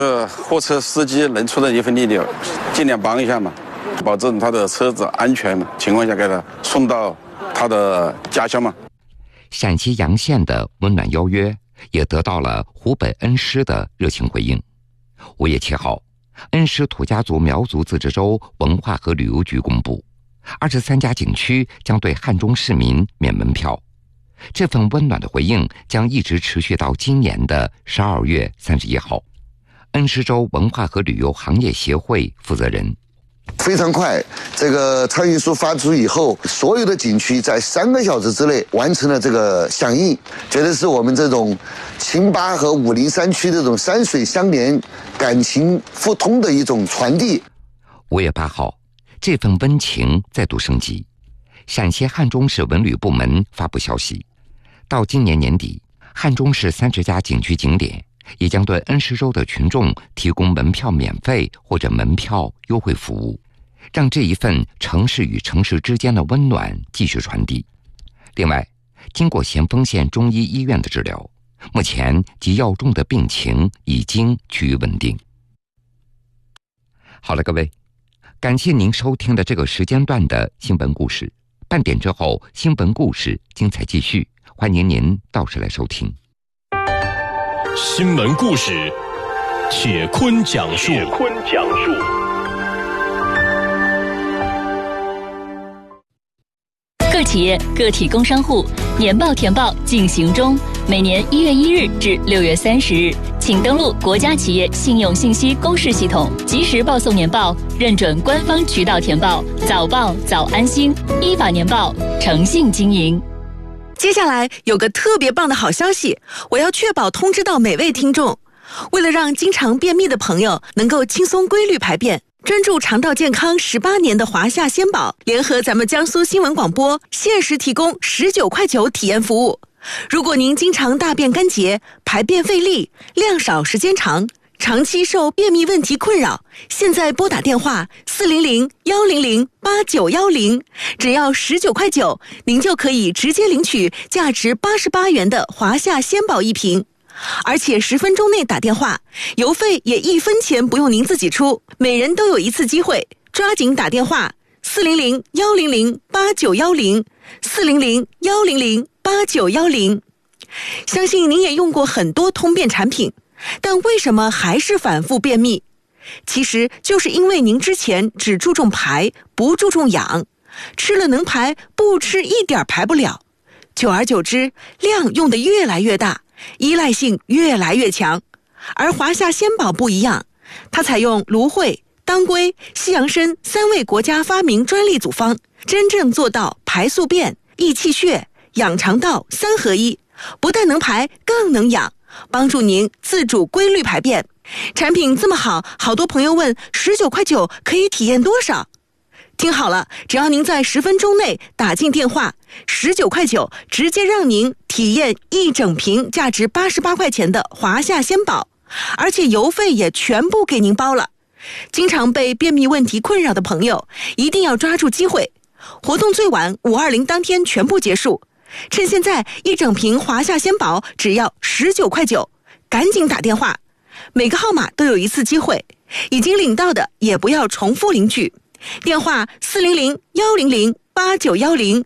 货车司机能出的一份力量，尽量帮一下嘛，保证他的车子安全嘛情况下给他送到他的家乡嘛。 陕西洋县的温暖邀约也得到了湖北恩施的热情回应。5月7号，恩施土家族苗族自治州文化和旅游局公布，23家景区将对汉中市民免门票。这份温暖的回应将一直持续到今年的12月31号。恩施州文化和旅游行业协会负责人： 非常快，这个倡议书发出以后，所有的景区在3个小时之内完成了这个响应，觉得是我们这种秦巴和武陵山区这种山水相连、感情互通的一种传递。 5月8号，这份温情再度升级。陕西汉中市文旅部门发布消息，到今年年底，汉中市30家景区景点也将对恩施州的群众提供门票免费或者门票优惠服务，让这一份城市与城市之间的温暖继续传递。另外，经过咸丰县中医医院的治疗，目前及药重的病情已经趋于稳定。好了，各位，感谢您收听的这个时间段的新闻故事。半点之后，新闻故事精彩继续，欢迎您到时来收听。 新闻故事，铁坤讲述。 各企业、个体工商户年报填报进行中，每年1月1日至6月30日，请登录国家企业信用信息公示系统，及时报送年报，认准官方渠道填报，早报早安心，依法年报，诚信经营。 接下来有个特别棒的好消息，我要确保通知到每位听众。为了让经常便秘的朋友能够轻松规律排便，专注肠道健康18年的华夏鲜宝联合咱们江苏新闻广播，限时提供19.9块体验服务。如果您经常大便干结、排便费力、量少时间长，长期受便秘问题困扰，现在拨打电话400-100-8910，只要19.9块，您就可以直接领取价值88元的华夏鲜宝1瓶。而且10分钟内打电话，邮费也1分钱不用您自己出，每人都有一次机会，抓紧打电话400-100-8910 400-100-8910。相信您也用过很多通便产品，但为什么还是反复便秘？其实就是因为您之前只注重排，不注重养，吃了能排，不吃一点排不了，久而久之，量用得越来越大，依赖性越来越强。而华夏鲜宝不一样，它采用芦荟、当归、西洋参3味国家发明专利组方，真正做到排宿便、益气血、养肠道3合一，不但能排，更能养，帮助您自主规律排便。产品这么好，好多朋友问19.9块可以体验多少？听好了，只要您在10分钟内打进电话，19.9块直接让您体验1整瓶价值88块钱的华夏鲜宝，而且邮费也全部给您包了。经常被便秘问题困扰的朋友一定要抓住机会，活动最晚520当天全部结束，趁现在1整瓶华夏鲜宝只要19.9块，赶紧打电话，每个号码都有一次机会，已经领到的也不要重复领取。电话400-100-8910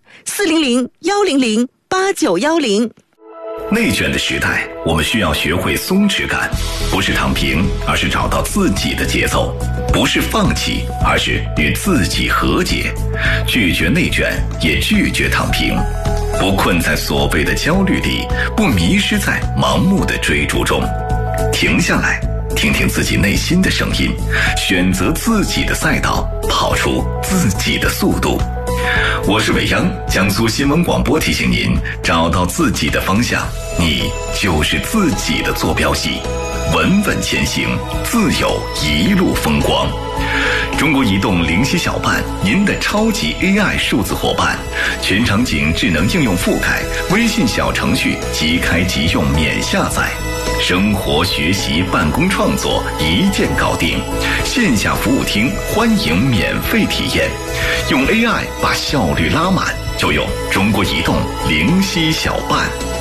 400-100-8910。 内卷的时代，我们需要学会松弛感，不是躺平，而是找到自己的节奏；不是放弃，而是与自己和解。拒绝内卷，也拒绝躺平。不困在所谓的焦虑里，不迷失在盲目的追逐中，停下来，听听自己内心的声音，选择自己的赛道，跑出自己的速度。我是伟央，江苏新闻广播提醒您，找到自己的方向，你就是自己的坐标系，稳稳前行，自有一路风光。中国移动灵犀小办，您的超级 AI 数字伙伴，全场景智能应用覆盖，微信小程序即开即用免下载，生活学习办公创作一键搞定，线下服务厅欢迎免费体验，用 AI 把效率拉满，就用中国移动灵犀小办。